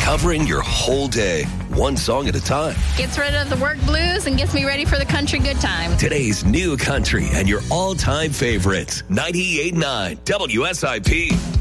covering your whole day, one song at a time. Gets rid of the work blues and gets me ready for the country good time. Today's new country and your all-time favorites. 98.9 WSIP.